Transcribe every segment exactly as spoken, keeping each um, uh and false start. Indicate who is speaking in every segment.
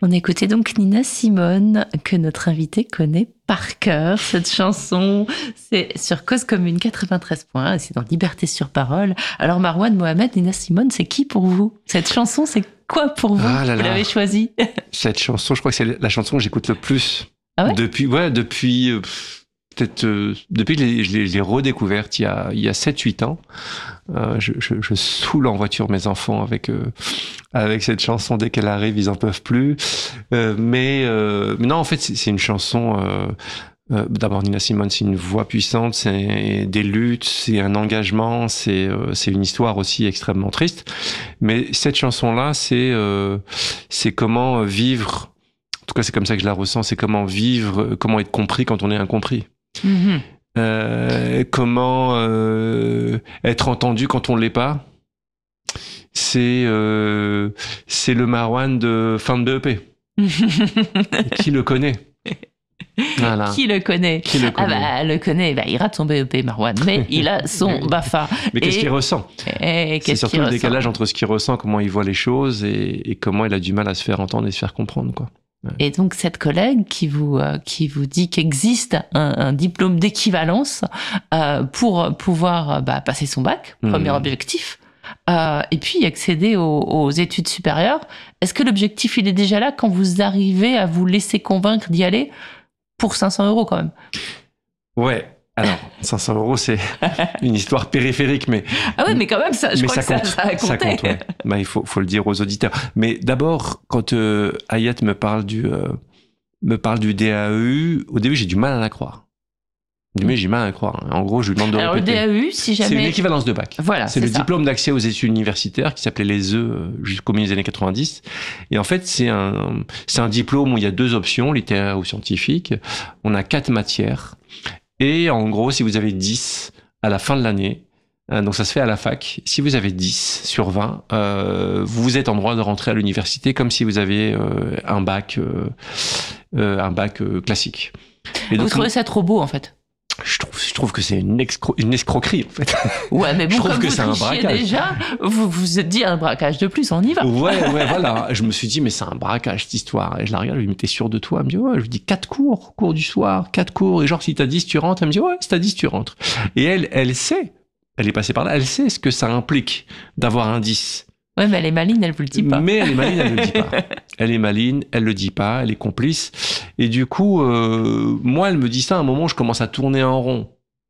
Speaker 1: On écoutait donc Nina Simone, que notre invité connaît par cœur. Cette chanson, c'est sur Cause Commune quatre-vingt-treize point un, c'est dans Liberté sur Parole. Alors Marouane Mohamed, Nina Simone, c'est qui pour vous? Cette chanson, c'est quoi pour vous?
Speaker 2: Ah là
Speaker 1: vous
Speaker 2: là.
Speaker 1: l'avez choisie?
Speaker 2: Cette chanson, je crois que c'est la chanson que j'écoute le plus.
Speaker 1: Ah ouais?
Speaker 2: Depuis, ouais, depuis... Euh, peut-être euh, depuis que je l'ai, je l'ai, je l'ai redécouverte il y a, il y a sept huit ans. Euh, je, je, je saoule en voiture mes enfants avec, euh, avec cette chanson. Dès qu'elle arrive, ils en peuvent plus. Euh, mais, euh, mais non, en fait, c'est, c'est une chanson... Euh, euh, d'abord, Nina Simone, c'est une voix puissante, c'est des luttes, c'est un engagement, c'est, euh, c'est une histoire aussi extrêmement triste. Mais cette chanson-là, c'est, euh, c'est comment vivre... En tout cas, c'est comme ça que je la ressens, c'est comment vivre, comment être compris quand on est incompris.
Speaker 1: Mm-hmm.
Speaker 2: Euh, comment euh, être entendu quand on ne l'est pas. C'est, euh, c'est le Marouane de fin de B E P. Qui le connaît? Voilà.
Speaker 1: Qui le connaît?
Speaker 2: Qui le connaît?
Speaker 1: Ah bah, le connaît, bah, il rate son B E P, Marouane, mais il a son B A F A.
Speaker 2: Mais qu'est-ce
Speaker 1: et...
Speaker 2: qu'il ressent?
Speaker 1: et
Speaker 2: C'est
Speaker 1: qu'est-ce
Speaker 2: surtout
Speaker 1: qu'il
Speaker 2: le
Speaker 1: ressent
Speaker 2: décalage entre ce qu'il ressent, comment il voit les choses et, et comment il a du mal à se faire entendre et se faire comprendre, quoi. Ouais.
Speaker 1: Et donc cette collègue qui vous euh, qui vous dit qu'existe un, un diplôme d'équivalence euh, pour pouvoir euh, bah, passer son bac,
Speaker 2: Mmh.
Speaker 1: premier objectif, euh, et puis accéder aux, aux études supérieures. Est-ce que l'objectif il est déjà là quand vous arrivez à vous laisser convaincre d'y aller pour cinq cents euros quand même?
Speaker 2: Ouais. Alors, cinq cents euros, c'est une histoire périphérique, mais...
Speaker 1: Ah ouais, mais quand même, ça, je
Speaker 2: mais
Speaker 1: crois
Speaker 2: ça
Speaker 1: que
Speaker 2: compte,
Speaker 1: ça, ça a compté.
Speaker 2: ça compte, ouais. Bah, il faut, faut le dire aux auditeurs. Mais d'abord, quand euh, Hayat me parle du, euh, me parle du D A E U, au début, j'ai du mal à la croire. Au début, j'ai du mal à la croire. En gros, je lui demande de
Speaker 1: Alors
Speaker 2: répéter.
Speaker 1: le D A E U, si jamais...
Speaker 2: C'est une équivalence de bac.
Speaker 1: Voilà,
Speaker 2: c'est,
Speaker 1: c'est
Speaker 2: le
Speaker 1: ça.
Speaker 2: diplôme d'accès aux études universitaires qui s'appelait les E jusqu'au milieu des années quatre-vingt-dix. Et en fait, c'est un, c'est un diplôme où il y a deux options, littéraire ou scientifique. On a quatre matières. Et en gros, si vous avez dix à la fin de l'année, euh, donc ça se fait à la fac, si vous avez dix sur vingt, euh, vous êtes en droit de rentrer à l'université comme si vous aviez euh, un bac, euh, euh, un bac euh, classique. Et
Speaker 1: Vous
Speaker 2: donc,
Speaker 1: trouvez ça trop beau, en fait?
Speaker 2: je trouve, je trouve que c'est une, excro- une escroquerie, en fait.
Speaker 1: Ouais, mais bon,
Speaker 2: Je trouve
Speaker 1: comme
Speaker 2: que
Speaker 1: vous
Speaker 2: c'est un
Speaker 1: trichiez
Speaker 2: braquage.
Speaker 1: déjà, vous vous êtes dit un braquage de plus, on y va.
Speaker 2: Ouais, ouais, voilà. Je me suis dit, mais c'est un braquage, cette histoire. Et je la regarde, je lui dis, mais t'es sûr de toi? Elle me dit, ouais. Je lui dis, quatre cours, cours du soir, quatre cours. Et genre, si t'as dix, tu rentres. Elle me dit, ouais, si t'as dix, tu rentres. Et elle, elle sait, elle est passée par là, elle sait ce que ça implique d'avoir un dix.
Speaker 1: Ouais, mais elle est maligne, elle vous le dit pas.
Speaker 2: Mais elle est maligne, elle le dit pas. Elle est maligne, elle le dit pas, elle est complice. Et du coup, euh, moi, elle me dit ça à un moment où je commence à tourner en rond.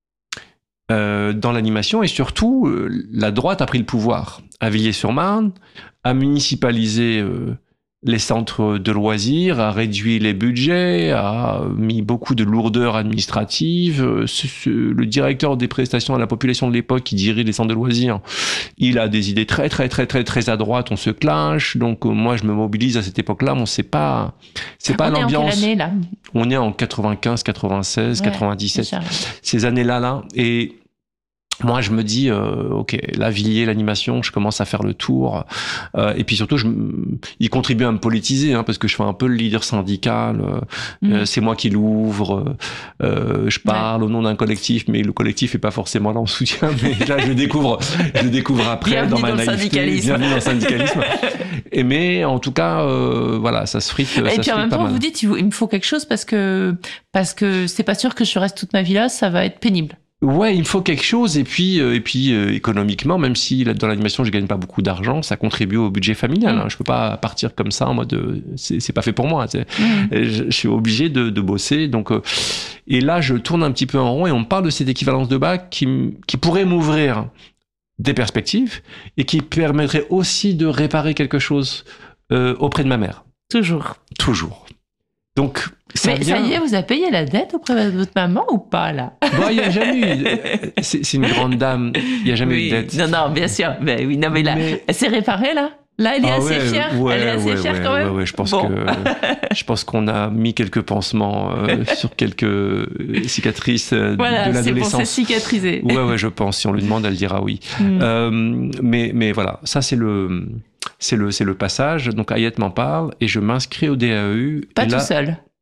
Speaker 2: Euh, dans l'animation, et surtout, euh, la droite a pris le pouvoir à Villiers-sur-Marne, a municipalisé euh, les centres de loisirs, a réduit les budgets, a mis beaucoup de lourdeurs administratives. Euh, ce, ce, le directeur des prestations à la population de l'époque qui dirige les centres de loisirs, il a des idées très très très très très à droite, on se clash, donc euh, moi je me mobilise à cette époque-là, mais on sait pas, c'est pas
Speaker 1: on
Speaker 2: l'ambiance.
Speaker 1: On est en quelle année, là?
Speaker 2: On est en quatre-vingt-quinze, quatre-vingt-seize,
Speaker 1: Ouais,
Speaker 2: quatre-vingt-dix-sept, ces années-là, là, et moi, je me dis, euh, ok, la Villiers, l'animation, je commence à faire le tour. Euh, et puis surtout, je, il contribue à me politiser, hein, parce que je fais un peu le leader syndical. Euh, mmh. euh, c'est moi qui l'ouvre. Euh, je parle ouais. au nom d'un collectif, mais le collectif est pas forcément là en soutien. Mais là, je le découvre, je le découvre après
Speaker 1: bienvenue
Speaker 2: dans ma
Speaker 1: dans
Speaker 2: naïveté. Bienvenue dans le syndicalisme. Et mais en tout cas, euh, voilà, ça se frite.
Speaker 1: Et
Speaker 2: ça
Speaker 1: puis
Speaker 2: se
Speaker 1: en même temps, vous dites, il me faut quelque chose parce que parce que c'est pas sûr que je reste toute ma vie là, ça va être pénible.
Speaker 2: Ouais, il me faut quelque chose et puis euh, et puis euh, économiquement, même si là, dans l'animation je gagne pas beaucoup d'argent, ça contribue au budget familial. Mmh. Hein. Je peux pas partir comme ça en mode euh, c'est, c'est pas fait pour moi. Mmh. Je, je suis obligé de, de bosser. Donc euh, et là je tourne un petit peu en rond et on me parle de cette équivalence de bac qui qui pourrait m'ouvrir des perspectives et qui permettrait aussi de réparer quelque chose euh, auprès de ma mère.
Speaker 1: Toujours.
Speaker 2: Toujours. Donc, ça
Speaker 1: mais
Speaker 2: vient...
Speaker 1: ça y est, vous avez payé la dette auprès de votre maman ou pas, là?
Speaker 2: Bon, il n'y a jamais eu... C'est, c'est une grande dame. Il n'y a jamais
Speaker 1: oui.
Speaker 2: eu de dette.
Speaker 1: Non, non, bien sûr. Mais, oui, non, mais là, mais... elle s'est réparée, là? Là, elle est
Speaker 2: ah
Speaker 1: assez
Speaker 2: ouais,
Speaker 1: fière.
Speaker 2: Ouais,
Speaker 1: elle est assez
Speaker 2: ouais,
Speaker 1: fière
Speaker 2: ouais,
Speaker 1: quand même.
Speaker 2: Ouais, ouais, je pense
Speaker 1: bon.
Speaker 2: que je pense qu'on a mis quelques pansements euh, sur quelques cicatrices euh,
Speaker 1: voilà,
Speaker 2: de l'adolescence.
Speaker 1: C'est bon, c'est cicatrisé.
Speaker 2: Ouais, ouais, je pense. Si on lui demande, elle dira oui. Mm. Euh, mais, mais voilà, ça c'est le, c'est le, c'est le passage. Donc Hayat m'en parle et je m'inscris au D A E U.
Speaker 1: Pas
Speaker 2: et
Speaker 1: tout
Speaker 2: là,
Speaker 1: seul.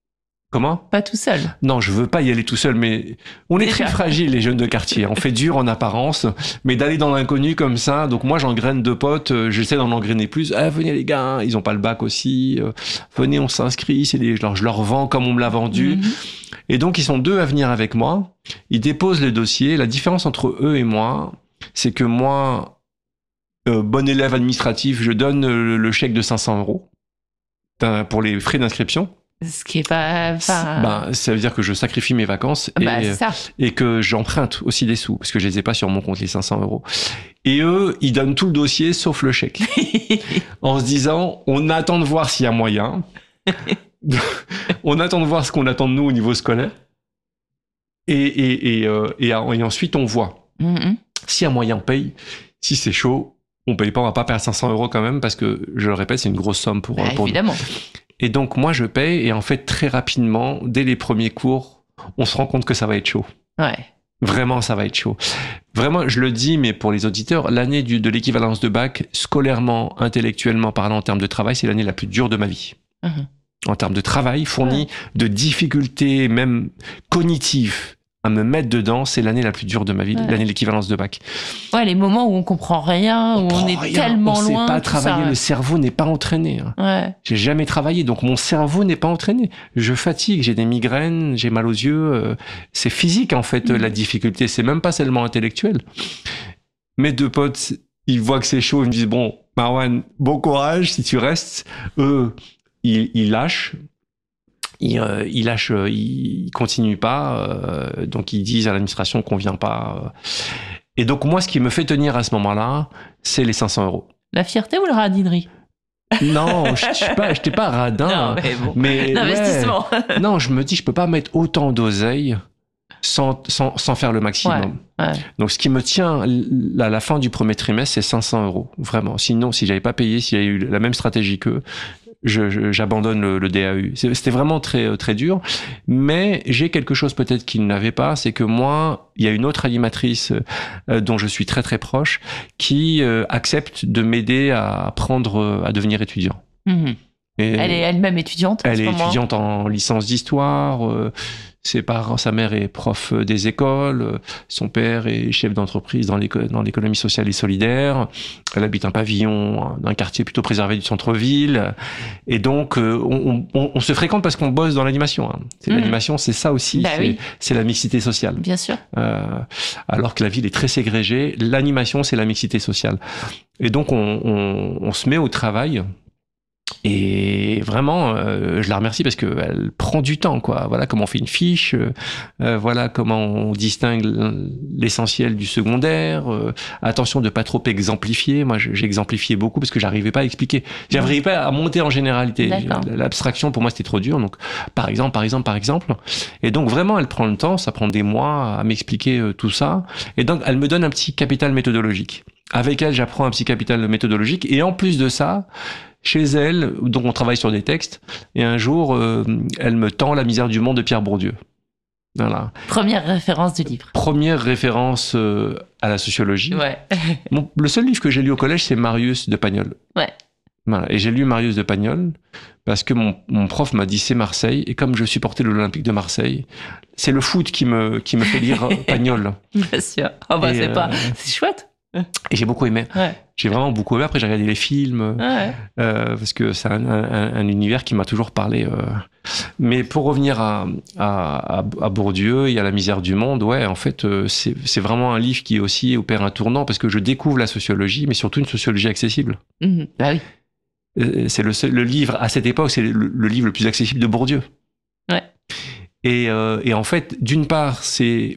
Speaker 2: Comment ?
Speaker 1: Pas tout seul.
Speaker 2: Non, je veux pas y aller tout seul, mais on est
Speaker 1: Déjà.
Speaker 2: très fragiles, les jeunes de quartier. On fait dur en apparence, mais d'aller dans l'inconnu comme ça. Donc moi, j'engraine deux potes, euh, j'essaie d'en engrainer plus. Ah, venez les gars, hein, ils ont pas le bac aussi. Euh, venez, on s'inscrit. C'est des, je, leur, je leur vends comme on me l'a vendu.
Speaker 1: Mhm.
Speaker 2: Et donc, ils sont deux à venir avec moi. Ils déposent le dossier. La différence entre eux et moi, c'est que moi, euh, bon élève administratif, je donne le, le chèque de cinq cents euros pour les frais d'inscription.
Speaker 1: Ce qui est pas... Enfin,
Speaker 2: Ben, ça veut dire que je sacrifie mes vacances et,
Speaker 1: bah, c'est ça.
Speaker 2: et que j'emprunte aussi des sous, parce que je les ai pas sur mon compte, les cinq cents euros. Et eux, ils donnent tout le dossier, sauf le chèque. En se disant, on attend de voir s'il y a moyen. On attend de voir ce qu'on attend de nous au niveau scolaire. Et, et, et, euh, et, et ensuite, on voit.
Speaker 1: Mhm.
Speaker 2: S'il y a moyen, on paye. Si c'est chaud, on paye pas, on va pas perdre cinq cents euros quand même, parce que, je le répète, c'est une grosse somme pour,
Speaker 1: Bah,
Speaker 2: pour nous.
Speaker 1: évidemment.
Speaker 2: Et donc, moi, je paye, et en fait, très rapidement, dès les premiers cours, on se rend compte que ça va être chaud.
Speaker 1: Ouais.
Speaker 2: Vraiment, ça va être chaud. Vraiment, je le dis, mais pour les auditeurs, l'année du, de l'équivalence de bac, scolairement, intellectuellement parlant, en termes de travail, c'est l'année la plus dure de ma vie.
Speaker 1: Mhm.
Speaker 2: En termes de travail, fourni, de difficultés, même cognitives, à me mettre dedans, c'est l'année la plus dure de ma vie,
Speaker 1: Ouais.
Speaker 2: l'année de l'équivalence de bac.
Speaker 1: Ouais, les moments où on comprend rien, où on,
Speaker 2: prend
Speaker 1: est
Speaker 2: rien,
Speaker 1: tellement
Speaker 2: on
Speaker 1: loin.
Speaker 2: sait pas
Speaker 1: tout
Speaker 2: travailler,
Speaker 1: ça.
Speaker 2: le cerveau n'est pas entraîné. hein.
Speaker 1: Ouais.
Speaker 2: J'ai jamais travaillé, donc mon cerveau n'est pas entraîné. Je fatigue, j'ai des migraines, j'ai mal aux yeux. euh, c'est physique en fait,
Speaker 1: Mhm.
Speaker 2: la difficulté. C'est même pas seulement intellectuel. Mes deux potes, ils voient que c'est chaud, ils me disent bon, Marwan, bon courage si tu restes. Eux, ils, ils lâchent. Ils, euh, ils lâchent, euh, ils continuent pas. euh, donc ils disent à l'administration qu'on vient pas. euh. Et donc moi, ce qui me fait tenir à ce moment-là, c'est les cinq cents euros.
Speaker 1: La fierté ou la radinerie?
Speaker 2: Non, je suis pas, j'étais pas radin.
Speaker 1: Non, mais bon.
Speaker 2: Mais ouais.
Speaker 1: L'investissement.
Speaker 2: Non, je me dis, je peux pas mettre autant d'oseille sans, sans, sans faire le maximum.
Speaker 1: Ouais, ouais.
Speaker 2: Donc, ce qui me tient à la fin du premier trimestre, c'est cinq cents euros. Vraiment. Sinon, si j'avais pas payé, s'il y avait eu la même stratégie qu'eux, je, je, j'abandonne le, le D A U. C'était vraiment très, très dur. Mais j'ai quelque chose peut-être qu'ils n'avaient pas, c'est que moi, il y a une autre animatrice euh, dont je suis très, très proche qui euh, accepte de m'aider à apprendre à devenir étudiant.
Speaker 1: Mhm.
Speaker 2: Et
Speaker 1: Elle est elle-même étudiante. en
Speaker 2: elle
Speaker 1: ce
Speaker 2: est
Speaker 1: moment.
Speaker 2: étudiante en licence d'histoire. Euh, ses parents, sa mère est prof des écoles. Euh, son père est chef d'entreprise dans l'éco- dans l'économie sociale et solidaire. Elle habite un pavillon d'un quartier plutôt préservé du centre-ville. Et donc, euh, on, on, on se fréquente parce qu'on bosse dans l'animation. Hein. C'est,
Speaker 1: Mmh.
Speaker 2: L'animation, c'est ça aussi.
Speaker 1: Bah
Speaker 2: c'est,
Speaker 1: oui.
Speaker 2: c'est la mixité sociale.
Speaker 1: Bien sûr.
Speaker 2: Euh, alors que la ville est très ségrégée, l'animation, c'est la mixité sociale. Et donc, on, on, on se met au travail. Et vraiment, euh, je la remercie parce qu'elle prend du temps, quoi. Voilà comment on fait une fiche, euh, voilà comment on distingue l'essentiel du secondaire. Euh, attention de pas trop exemplifier. Moi, j'exemplifiais beaucoup parce que j'arrivais pas à expliquer. J'arrivais pas à monter en généralité.
Speaker 1: D'accord.
Speaker 2: L'abstraction, pour moi, c'était trop dur. Donc, par exemple, par exemple, par exemple. Et donc, vraiment, elle prend le temps. Ça prend des mois à m'expliquer euh, tout ça. Et donc, elle me donne un petit capital méthodologique. Avec elle, j'apprends un petit capital méthodologique. Et en plus de ça, chez elle, donc on travaille sur des textes, et un jour, euh, elle me tend La misère du monde de Pierre Bourdieu. Voilà.
Speaker 1: Première référence du livre.
Speaker 2: Première référence euh, à la sociologie.
Speaker 1: Ouais.
Speaker 2: Bon, le seul livre que j'ai lu au collège, c'est Marius de Pagnol.
Speaker 1: Ouais.
Speaker 2: Voilà. Et j'ai lu Marius de Pagnol parce que mon, mon prof m'a dit c'est Marseille, et comme je supportais l'Olympique de Marseille, c'est le foot qui me, qui me fait lire Pagnol.
Speaker 1: Bien sûr. Oh bah,
Speaker 2: Et,
Speaker 1: c'est
Speaker 2: euh,
Speaker 1: pas... C'est chouette.
Speaker 2: Et j'ai beaucoup aimé.
Speaker 1: Ouais.
Speaker 2: J'ai vraiment beaucoup aimé. Après, j'ai regardé les films.
Speaker 1: Ouais.
Speaker 2: Euh, parce que c'est un, un, un univers qui m'a toujours parlé. Euh. Mais pour revenir à, à, à Bourdieu et à La misère du monde, ouais, en fait, euh, c'est, c'est vraiment un livre qui aussi opère un tournant parce que je découvre la sociologie, mais surtout une sociologie accessible.
Speaker 1: Mhm. Bah oui.
Speaker 2: Euh, c'est le, seul, le livre, à cette époque, c'est le, le livre le plus accessible de Bourdieu.
Speaker 1: Ouais.
Speaker 2: Et, euh, et en fait, d'une part, c'est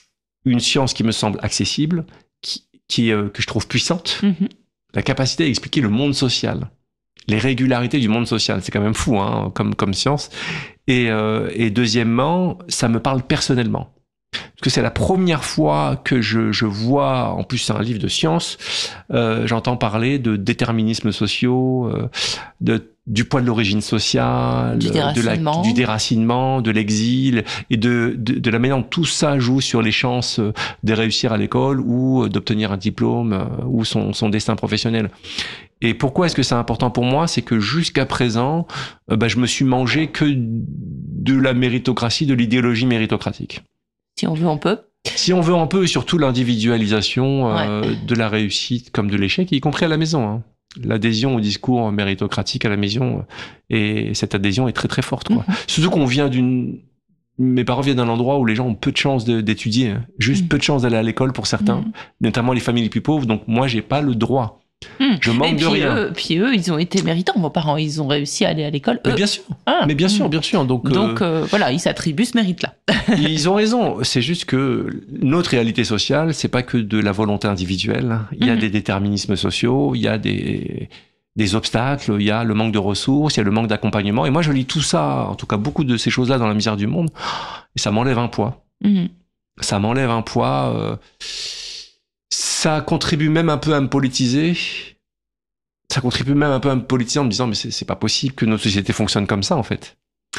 Speaker 2: une science qui me semble accessible, qui, qui, euh, que je trouve puissante.
Speaker 1: Mhm.
Speaker 2: La capacité à expliquer le monde social, les régularités du monde social, c'est quand même fou, hein, comme, comme science. Et, euh, et deuxièmement, ça me parle personnellement. Parce que c'est la première fois que je, je vois, en plus c'est un livre de science, euh, j'entends parler de déterminismes sociaux, euh, de, du poids de l'origine sociale,
Speaker 1: Du
Speaker 2: de la,
Speaker 1: déracinement.
Speaker 2: du déracinement, de l'exil, et de, de, de la manière dont tout ça joue sur les chances de réussir à l'école ou d'obtenir un diplôme euh, ou son, son destin professionnel. Et pourquoi est-ce que c'est important pour moi? C'est que jusqu'à présent, euh, bah, je me suis mangé que de la méritocratie, de l'idéologie méritocratique.
Speaker 1: Si on veut, on peut.
Speaker 2: Si on veut, on peut, et surtout l'individualisation euh, ouais. de la réussite comme de l'échec, y compris à la maison. Hein. L'adhésion au discours méritocratique à la maison, et cette adhésion est très très forte. Quoi. Mm-hmm. Surtout qu'on vient d'une... Mes parents viennent d'un endroit où les gens ont peu de chances de, d'étudier, hein. Juste mmh. peu de chances d'aller à l'école pour certains, mmh. notamment les familles les plus pauvres. Donc moi, j'ai pas le droit. Mmh. Je manque de rien.
Speaker 1: Eux, puis eux, ils ont été méritants. Vos parents, ils ont réussi à aller à l'école.
Speaker 2: Mais bien sûr. Ah. Mais bien sûr, bien sûr. Donc,
Speaker 1: Donc
Speaker 2: euh,
Speaker 1: euh, voilà, ils s'attribuent ce mérite-là.
Speaker 2: Ils ont raison. C'est juste que notre réalité sociale, c'est pas que de la volonté individuelle. Il y a mmh. des déterminismes sociaux. Il y a des des obstacles, il y a le manque de ressources, il y a le manque d'accompagnement. Et moi, je lis tout ça, en tout cas beaucoup de ces choses-là dans La misère du monde, et ça m'enlève un poids. Mmh. Ça m'enlève un poids. Euh, ça contribue même un peu à me politiser. Ça contribue même un peu à me politiser en me disant, mais c'est, c'est pas possible que notre société fonctionne comme ça, en fait.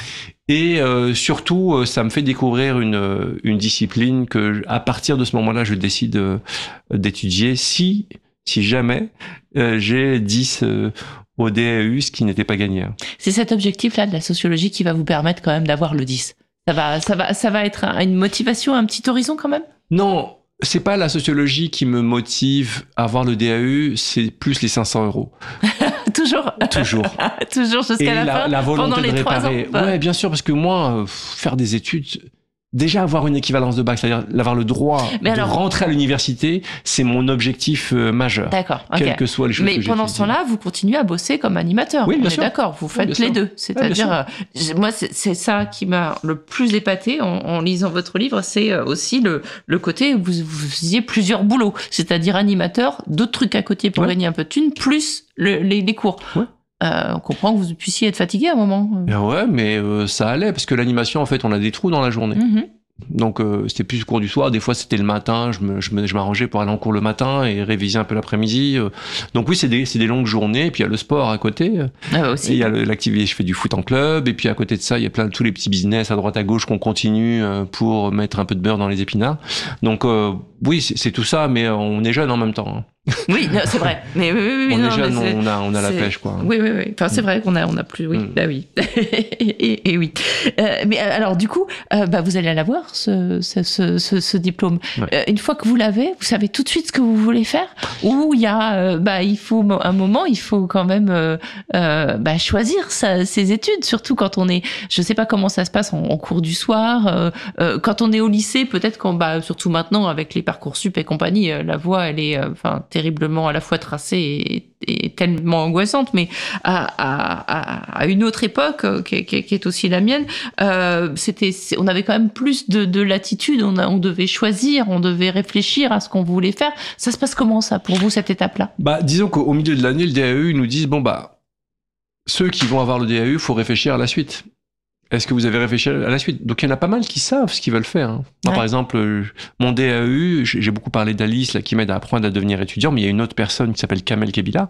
Speaker 2: Et euh, surtout, ça me fait découvrir une, une discipline que, à partir de ce moment-là, je décide euh, d'étudier si... si jamais euh, j'ai dix euh, au D A U, ce qui n'était pas gagné.
Speaker 1: C'est cet objectif-là de la sociologie qui va vous permettre quand même d'avoir le dix. Ça va, ça va, ça va être une motivation, un petit horizon quand même ?
Speaker 2: Non, c'est pas la sociologie qui me motive à avoir le D A U, c'est plus les cinq cents euros.
Speaker 1: Toujours.
Speaker 2: Toujours.
Speaker 1: Toujours jusqu'à
Speaker 2: Et
Speaker 1: la,
Speaker 2: la
Speaker 1: fin,
Speaker 2: la volonté
Speaker 1: pendant les
Speaker 2: de réparer.
Speaker 1: trois ans.
Speaker 2: Ouais, bien sûr, parce que moi, euh, faire des études... Déjà avoir une équivalence de bac, c'est-à-dire avoir le droit Mais de alors, rentrer à l'université, c'est mon objectif euh, majeur.
Speaker 1: D'accord. Okay.
Speaker 2: Quelles que soient les choses
Speaker 1: Mais
Speaker 2: que j'ai
Speaker 1: pendant ce temps-là, vous continuez à bosser comme animateur.
Speaker 2: Oui, bien
Speaker 1: On
Speaker 2: sûr.
Speaker 1: est d'accord. Vous faites
Speaker 2: oui,
Speaker 1: les deux. C'est-à-dire,
Speaker 2: oui,
Speaker 1: euh, moi, c'est, c'est ça qui m'a le plus épaté en, en lisant votre livre, c'est aussi le, le côté où vous, vous faisiez plusieurs boulots, c'est-à-dire animateur, d'autres trucs à côté pour ouais. gagner un peu de thunes, plus le, les, les cours. Ouais. Euh, on comprend que vous puissiez être fatigué à un moment.
Speaker 2: Ben ouais, mais euh, ça allait parce que l'animation, en fait, on a des trous dans la journée. Mm-hmm. Donc euh, c'était plus le cours du soir, des fois c'était le matin, je, me, je, me, je m'arrangeais pour aller en cours le matin et réviser un peu l'après-midi. Donc oui, c'est des, c'est des longues journées, et puis il y a le sport à côté,
Speaker 1: ah bah aussi.
Speaker 2: Et il y a le, l'activité, je fais du foot en club, et puis à côté de ça, il y a plein de tous les petits business à droite à gauche qu'on continue pour mettre un peu de beurre dans les épinards. Donc euh, oui, c'est, c'est tout ça, mais on est jeune en même temps. Hein.
Speaker 1: Oui, non, c'est vrai. Mais oui, oui, oui,
Speaker 2: on
Speaker 1: non,
Speaker 2: est jeune,
Speaker 1: mais c'est,
Speaker 2: on a, on a la
Speaker 1: c'est...
Speaker 2: pêche, quoi.
Speaker 1: Oui, oui, oui. Enfin, c'est vrai qu'on a, on a plus. Oui, mm. bah oui. et, et, et oui. Euh, mais alors, du coup, euh, bah, vous allez l'avoir ce, ce, ce, ce, ce diplôme. Ouais. Euh, une fois que vous l'avez, vous savez tout de suite ce que vous voulez faire. Ou il y a, euh, bah, il faut un moment, il faut quand même euh, euh, bah, choisir sa, ses études, surtout quand on est. Je sais pas comment ça se passe en, en cours du soir. Euh, euh, quand on est au lycée, peut-être qu'on, bah, surtout maintenant avec les Parcoursup et compagnie, euh, la voie, elle est, enfin, euh, terriblement à la fois tracée et, et tellement angoissante, mais à, à, à une autre époque qui, qui, qui est aussi la mienne, euh, c'était, on avait quand même plus de, de latitude, on, a, on devait choisir, on devait réfléchir à ce qu'on voulait faire. Ça se passe comment ça pour vous, cette étape-là ?
Speaker 2: Bah, disons qu'au milieu de l'année, le D A U, ils nous disent bon bah ceux qui vont avoir le D A U, faut réfléchir à la suite. Est-ce que vous avez réfléchi à la suite ? Donc il y en a pas mal qui savent ce qu'ils veulent faire. Hein. Moi, ouais. Par exemple, mon D A U, j'ai beaucoup parlé d'Alice là, qui m'aide à apprendre à devenir étudiant, mais il y a une autre personne qui s'appelle Kamel Kebila,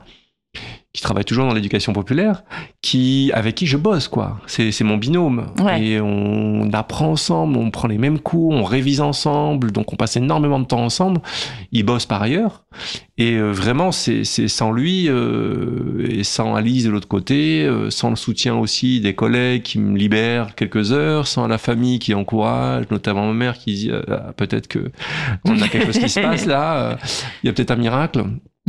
Speaker 2: qui travaille toujours dans l'éducation populaire, qui, avec qui je bosse, quoi. C'est, c'est mon binôme. Ouais. Et on apprend ensemble, on prend les mêmes cours, on révise ensemble, donc on passe énormément de temps ensemble. Il bosse par ailleurs. Et euh, vraiment, c'est, c'est sans lui, euh, et sans Alice de l'autre côté, euh, sans le soutien aussi des collègues qui me libèrent quelques heures, sans la famille qui encourage, notamment ma mère qui dit euh, peut-être que on a quelque chose qui se passe là, il euh, y a peut-être un miracle.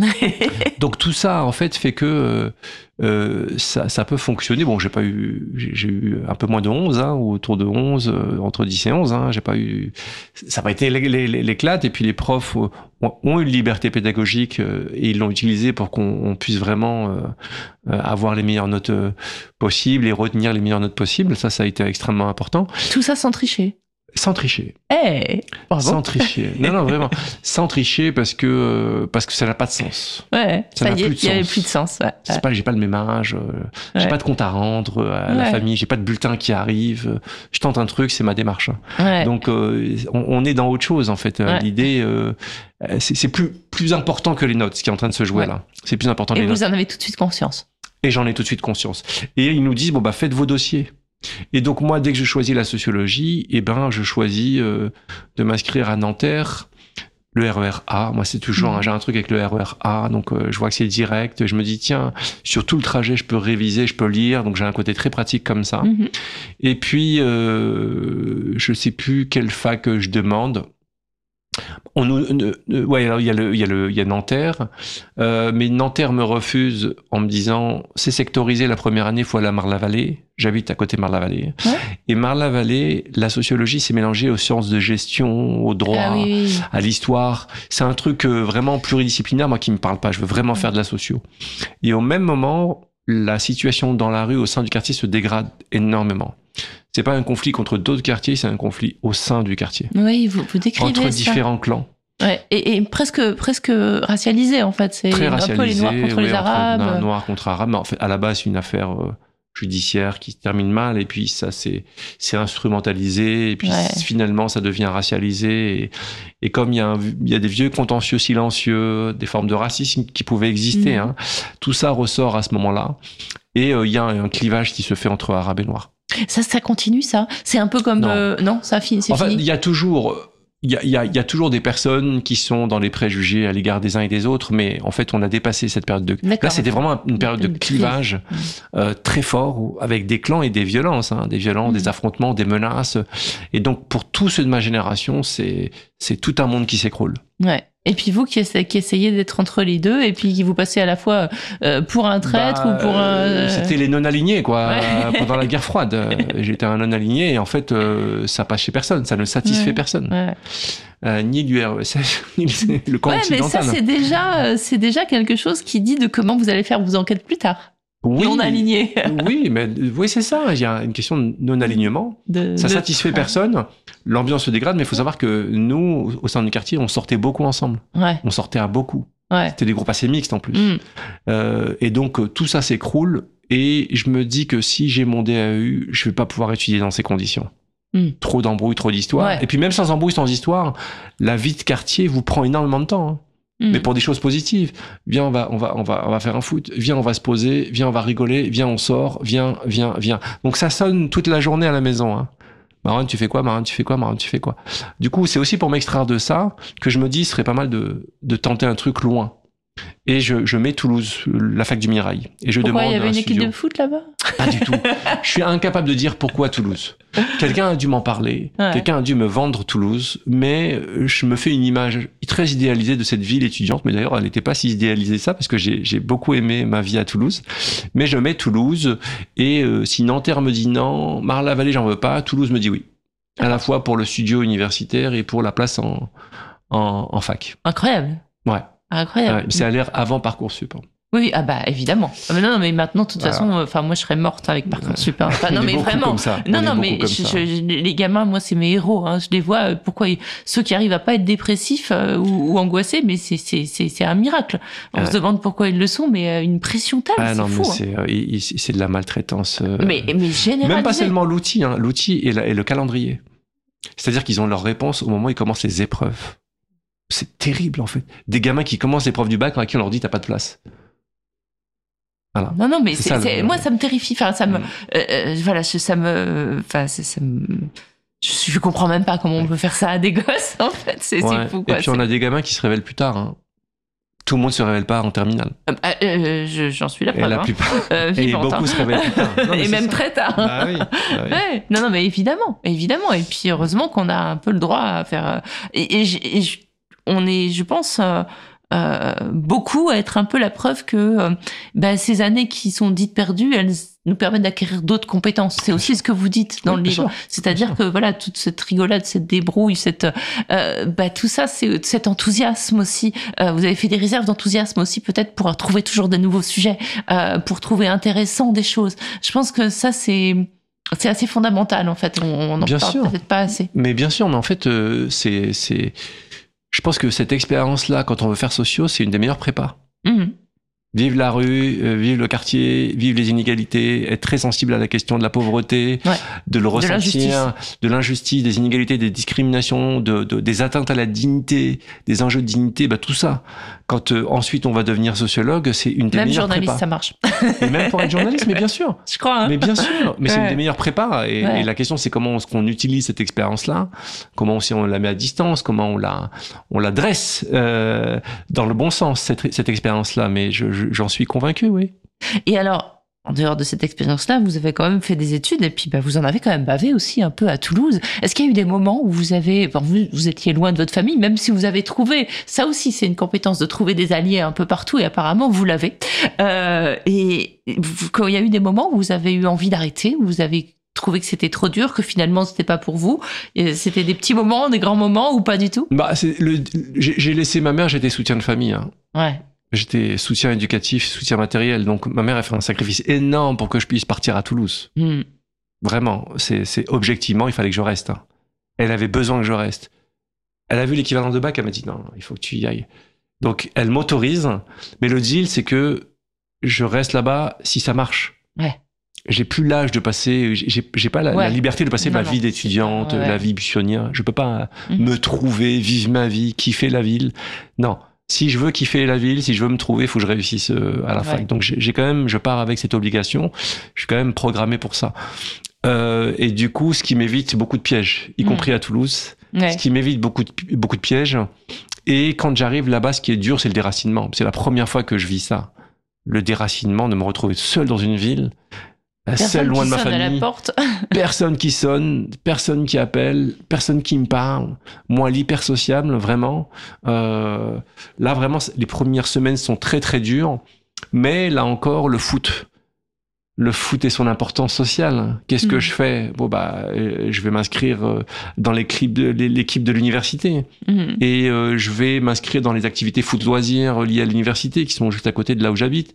Speaker 2: Donc tout ça en fait fait que euh, euh, ça, ça peut fonctionner. Bon, j'ai pas eu, j'ai, j'ai eu un peu moins de onze, hein, ou autour de onze, euh, entre dix et onze. Hein, j'ai pas eu, ça n'a pas été l'éclate. Et puis les profs ont, ont une liberté pédagogique euh, et ils l'ont utilisée pour qu'on on puisse vraiment euh, avoir les meilleures notes euh, possibles et retenir les meilleures notes possibles. Ça, ça a été extrêmement important.
Speaker 1: Tout ça sans tricher.
Speaker 2: Sans tricher.
Speaker 1: Hey,
Speaker 2: sans tricher. Non, non, vraiment. Sans tricher parce que, parce que ça n'a pas de sens.
Speaker 1: Ouais, ça, ça y est, il n'y avait plus de sens. Ouais.
Speaker 2: C'est ouais. Pas, j'ai pas le même âge, euh, j'ai ouais. pas de compte à rendre à ouais. la famille, j'ai pas de bulletin qui arrive. Je tente un truc, c'est ma démarche. Ouais. Donc, euh, on, on est dans autre chose, en fait. Ouais. L'idée, euh, c'est, c'est plus, plus important que les notes, ce qui est en train de se jouer ouais. là. C'est plus important que
Speaker 1: Et
Speaker 2: les notes.
Speaker 1: Et vous en avez tout de suite conscience.
Speaker 2: Et j'en ai tout de suite conscience. Et ils nous disent, bon, bah, faites vos dossiers. Et donc moi, dès que je choisis la sociologie, eh ben, je choisis euh, de m'inscrire à Nanterre Le R E R A, moi c'est toujours,
Speaker 1: Mmh.
Speaker 2: hein, j'ai un truc avec le R E R A, donc euh, je vois que c'est direct, je me dis tiens, sur tout le trajet je peux réviser, je peux lire, donc j'ai un côté très pratique comme ça.
Speaker 1: Mmh.
Speaker 2: Et puis, euh, je sais plus quelle fac je demande. On nous, euh, euh, ouais, alors il y a le, il y a le, il y a Nanterre, euh, mais Nanterre me refuse en me disant c'est sectorisé la première année, il faut aller à Marne-la-Vallée. J'habite à côté de Marne-la-Vallée.
Speaker 1: Ouais.
Speaker 2: Et Marne-la-Vallée, la sociologie s'est mélangée aux sciences de gestion, au droit,
Speaker 1: Ah oui, oui.
Speaker 2: à l'histoire. C'est un truc euh, vraiment pluridisciplinaire, moi qui me parle pas. Je veux vraiment faire de la socio. Et au même moment, la situation dans la rue, au sein du quartier, se dégrade énormément. C'est pas un conflit contre d'autres quartiers, c'est un conflit au sein du quartier.
Speaker 1: Oui, vous, vous décrivez
Speaker 2: Entre
Speaker 1: ça.
Speaker 2: différents clans.
Speaker 1: Ouais. Et, et presque, presque racialisé, en fait. C'est
Speaker 2: Très
Speaker 1: un peu les
Speaker 2: racialisé.
Speaker 1: Noirs contre
Speaker 2: oui,
Speaker 1: les
Speaker 2: entre-
Speaker 1: Arabes.
Speaker 2: non, Noirs contre Arabes. Mais en fait, à la base, c'est une affaire euh, judiciaire qui se termine mal. Et puis, ça, c'est, c'est instrumentalisé. Et puis,
Speaker 1: Ouais.
Speaker 2: finalement, ça devient racialisé. Et, et comme il y, a un- il y a des vieux contentieux silencieux, des formes de racisme qui pouvaient exister,
Speaker 1: Mhm.
Speaker 2: hein, tout ça ressort à ce moment-là. Et euh, il y a un, un clivage qui se fait entre Arabes et Noirs.
Speaker 1: Ça, ça continue, ça. C'est un peu comme.
Speaker 2: Non.
Speaker 1: euh, non, ça finit, c'est
Speaker 2: En fait,
Speaker 1: fini.
Speaker 2: il y a toujours, il y a, il y a, il y a toujours des personnes qui sont dans les préjugés à l'égard des uns et des autres, mais en fait, on a dépassé cette période de.
Speaker 1: D'accord.
Speaker 2: Là, c'était vraiment une période de
Speaker 1: Une crise.
Speaker 2: clivage euh, très fort, où- avec des clans et des violences, hein, des violences,
Speaker 1: Mhm.
Speaker 2: des affrontements, des menaces. Et donc, pour tous ceux de ma génération, c'est c'est tout un monde qui s'écroule.
Speaker 1: Ouais. Et puis vous qui, essa- qui essayez d'être entre les deux, et puis qui vous passez à la fois euh, pour un traître
Speaker 2: Bah,
Speaker 1: ou pour un.
Speaker 2: euh, C'était les non-alignés, quoi,
Speaker 1: Ouais.
Speaker 2: pendant la guerre froide. Euh, J'étais un non-aligné et en fait, euh, ça passe chez personne, ça ne satisfait
Speaker 1: Ouais.
Speaker 2: personne.
Speaker 1: Ouais.
Speaker 2: Euh, ni l'U R E S F, ni le, le camp
Speaker 1: Ouais, mais ça,
Speaker 2: occidental.
Speaker 1: c'est déjà, euh, c'est déjà quelque chose qui dit de comment vous allez faire vos enquêtes plus tard.
Speaker 2: Oui,
Speaker 1: Non alignés.
Speaker 2: oui, mais oui, c'est ça. Il y a une question de non-alignement.
Speaker 1: De-
Speaker 2: Ça
Speaker 1: de-
Speaker 2: satisfait personne. L'ambiance se dégrade, mais il faut savoir que nous, au sein du quartier, on sortait beaucoup ensemble.
Speaker 1: Ouais,
Speaker 2: On sortait à beaucoup.
Speaker 1: ouais.
Speaker 2: C'était des groupes assez mixtes en plus.
Speaker 1: Mm.
Speaker 2: Euh, et donc, euh, tout ça s'écroule. Et je me dis que si j'ai mon D A U, je vais pas pouvoir étudier dans ces conditions.
Speaker 1: Mm.
Speaker 2: Trop d'embrouilles, trop d'histoires.
Speaker 1: Ouais.
Speaker 2: Et puis même sans embrouilles, sans histoire, la vie de quartier vous prend énormément de temps. hein.
Speaker 1: Mm.
Speaker 2: Mais pour des choses positives. Viens, on va, on va, on va, on va faire un foot. Viens, on va se poser. Viens, on va rigoler. Viens, on sort. Viens, viens, viens. Donc ça sonne toute la journée à la maison. Hein. Marwan, tu fais quoi? Marwan, tu fais quoi? Marwan, tu fais quoi? Du coup, c'est aussi pour m'extraire de ça que je me dis, ce serait pas mal de, de tenter un truc loin. Et je, je mets Toulouse, la fac du Mirail. Et je
Speaker 1: Pourquoi
Speaker 2: demande
Speaker 1: il y avait
Speaker 2: un
Speaker 1: une équipe
Speaker 2: studio.
Speaker 1: de foot là-bas?
Speaker 2: Pas du tout. Je suis incapable de dire pourquoi Toulouse. Quelqu'un a dû m'en parler.
Speaker 1: Ouais.
Speaker 2: Quelqu'un a dû me vendre Toulouse. Mais je me fais une image très idéalisée de cette ville étudiante. Mais d'ailleurs, elle n'était pas si idéalisée ça parce que j'ai, j'ai beaucoup aimé ma vie à Toulouse. Mais je mets Toulouse. Et euh, si Nanterre me dit non, Marne-la-Vallée, j'en veux pas, Toulouse me dit oui. À la fois pour le studio universitaire et pour la place en, en, en fac.
Speaker 1: Incroyable.
Speaker 2: Ouais.
Speaker 1: Incroyable.
Speaker 2: Ouais, c'est à l'air avant Parcoursup. hein.
Speaker 1: Oui, ah bah évidemment. Ah, mais non, non, mais maintenant, de toute
Speaker 2: Voilà.
Speaker 1: façon, enfin moi je serais morte avec Parcoursup. Hein. Enfin,
Speaker 2: On
Speaker 1: non,
Speaker 2: est
Speaker 1: mais
Speaker 2: beaucoup
Speaker 1: vraiment.
Speaker 2: comme ça.
Speaker 1: Non,
Speaker 2: On est
Speaker 1: non,
Speaker 2: beaucoup
Speaker 1: mais
Speaker 2: comme
Speaker 1: je-
Speaker 2: ça.
Speaker 1: je- les gamins, moi, c'est mes héros. Hein. Je les vois. euh, Pourquoi ils- ceux qui arrivent à pas être dépressifs euh, ou, ou angoissés, mais c'est c'est c'est c'est un miracle. On
Speaker 2: Ouais.
Speaker 1: se demande pourquoi ils le sont, mais euh, une pression telle,
Speaker 2: Ah
Speaker 1: c'est
Speaker 2: non,
Speaker 1: fou.
Speaker 2: mais
Speaker 1: hein.
Speaker 2: c'est, euh, il- il- c'est de la maltraitance. euh,
Speaker 1: Mais mais généralisé.
Speaker 2: Même pas seulement l'outil, hein, l'outil et, la- et le calendrier. C'est-à-dire qu'ils ont leur réponse au moment où ils commencent les épreuves. C'est terrible en fait. Des gamins qui commencent l'épreuve du bac à qui on leur dit t'as pas de place. Voilà.
Speaker 1: Non, non, mais
Speaker 2: C'est
Speaker 1: c'est,
Speaker 2: ça, le-
Speaker 1: c'est- moi, ça me terrifie. Enfin, ça me,
Speaker 2: Mm.
Speaker 1: euh, euh, voilà, je- ça me, enfin, c'est- ça me, je, je comprends même pas comment on peut faire ça à des gosses. En fait, c'est,
Speaker 2: Ouais.
Speaker 1: c'est fou. Quoi.
Speaker 2: Et puis on a des gamins qui se révèlent plus tard. hein. Tout le monde se révèle pas en terminale.
Speaker 1: C'est- euh, euh, je- j'en suis la
Speaker 2: Et
Speaker 1: preuve.
Speaker 2: la
Speaker 1: hein.
Speaker 2: plupart.
Speaker 1: Euh,
Speaker 2: Et
Speaker 1: vivante,
Speaker 2: beaucoup
Speaker 1: hein.
Speaker 2: se révèlent plus tard. Non, mais
Speaker 1: Et
Speaker 2: c'est
Speaker 1: même
Speaker 2: ça.
Speaker 1: très tard.
Speaker 2: Bah oui. bah oui.
Speaker 1: Ouais. Non, non, mais évidemment, évidemment. Et puis heureusement qu'on a un peu le droit à faire. euh, Et, et, j- et j- on est, je pense, euh, euh, beaucoup à être un peu la preuve que euh, bah, ces années qui sont dites perdues, elles nous permettent d'acquérir d'autres compétences. C'est aussi ce que vous dites dans
Speaker 2: Oui,
Speaker 1: le
Speaker 2: bien
Speaker 1: livre.
Speaker 2: sûr.
Speaker 1: C'est-à-dire que voilà, toute cette rigolade, cette débrouille, cette, euh, bah, tout ça, c'est cet enthousiasme aussi. Euh, vous avez fait des réserves d'enthousiasme aussi, peut-être pour trouver toujours de nouveaux sujets, euh, pour trouver intéressant des choses. Je pense que ça, c'est c'est assez fondamental en fait. On, on en
Speaker 2: Bien
Speaker 1: parle
Speaker 2: sûr.
Speaker 1: peut-être pas assez.
Speaker 2: Mais bien sûr, mais en fait, euh, c'est, c'est. Je pense que cette expérience-là, quand on veut faire sociaux, c'est une des meilleures prépas.
Speaker 1: Mhm.
Speaker 2: Vive la rue, euh, vive le quartier, vive les inégalités, être très sensible à la question de la pauvreté,
Speaker 1: ouais.
Speaker 2: de le
Speaker 1: de
Speaker 2: ressentir,
Speaker 1: l'injustice.
Speaker 2: de l'injustice, des inégalités, des discriminations, de, de, des atteintes à la dignité, des enjeux de dignité, bah tout ça. Quand euh, ensuite on va devenir sociologue, c'est une des
Speaker 1: Même
Speaker 2: meilleures
Speaker 1: journaliste,
Speaker 2: prépas.
Speaker 1: ça marche.
Speaker 2: Et même pour être journaliste, mais bien sûr.
Speaker 1: Je crois. Hein.
Speaker 2: Mais bien sûr, mais
Speaker 1: Ouais.
Speaker 2: c'est une des meilleures prépas. Et,
Speaker 1: Ouais.
Speaker 2: et la question, c'est comment est-ce qu'on utilise cette expérience-là, comment aussi on la met à distance, comment on la, on la dresse euh, dans le bon sens, cette, cette expérience-là. Mais je, je, j'en suis convaincu, oui.
Speaker 1: Et alors, en dehors de cette expérience-là, vous avez quand même fait des études et puis bah, vous en avez quand même bavé aussi un peu à Toulouse. Est-ce qu'il y a eu des moments où vous avez, enfin, vous, vous étiez loin de votre famille, même si vous avez trouvé, ça aussi c'est une compétence de trouver des alliés un peu partout et apparemment vous l'avez. Euh, et vous, quand il y a eu des moments où vous avez eu envie d'arrêter, où vous avez trouvé que c'était trop dur, que finalement c'était pas pour vous, et c'était des petits moments, des grands moments ou pas du tout?
Speaker 2: Bah, c'est le, j'ai, j'ai laissé ma mère, j'étais soutien de famille. Hein.
Speaker 1: Ouais.
Speaker 2: J'étais soutien éducatif, soutien matériel. Donc ma mère a fait un sacrifice énorme pour que je puisse partir à Toulouse.
Speaker 1: Mm.
Speaker 2: Vraiment, c'est, c'est objectivement, il fallait que je reste. Hein. Elle avait besoin que je reste. Elle a vu l'équivalent de bac, elle m'a dit non, il faut que tu y ailles. Donc elle m'autorise, mais le deal c'est que je reste là-bas si ça marche.
Speaker 1: Ouais.
Speaker 2: J'ai plus l'âge de passer, j'ai, j'ai pas la,
Speaker 1: Ouais.
Speaker 2: la liberté de passer
Speaker 1: Non,
Speaker 2: ma
Speaker 1: non,
Speaker 2: vie
Speaker 1: c'est
Speaker 2: d'étudiante,
Speaker 1: pas- ouais.
Speaker 2: la vie buissonnière. Je peux pas
Speaker 1: Mhm.
Speaker 2: me trouver, vivre ma vie, kiffer la ville. Non. Si je veux kiffer la ville, si je veux me trouver, il faut que je réussisse euh, à la
Speaker 1: Ouais.
Speaker 2: fac. Donc j'ai, j'ai quand même, je pars avec cette obligation. Je suis quand même programmé pour ça. Euh, et du coup, ce qui m'évite beaucoup de pièges, y
Speaker 1: Mhm.
Speaker 2: compris à Toulouse.
Speaker 1: Ouais.
Speaker 2: Ce qui m'évite beaucoup de, beaucoup de pièges. Et quand j'arrive là-bas, ce qui est dur, c'est le déracinement. C'est la première fois que je vis ça. Le déracinement, de me retrouver seul dans une ville,
Speaker 1: Personne
Speaker 2: seul loin
Speaker 1: qui
Speaker 2: de ma
Speaker 1: sonne à la
Speaker 2: famille,
Speaker 1: porte.
Speaker 2: personne qui sonne, personne qui appelle, personne qui me parle. Moi, l'hypersociable, vraiment. Euh, là, vraiment, les premières semaines sont très, très dures. Mais là encore, le foot. Le foot et son importance sociale. Qu'est-ce que
Speaker 1: Mm.
Speaker 2: je fais? Bon, bah, euh, je vais m'inscrire euh, dans l'équipe de, l'équipe de l'université.
Speaker 1: Mhm.
Speaker 2: Et euh, je vais m'inscrire dans les activités foot loisirs liées à l'université, qui sont juste à côté de là où j'habite.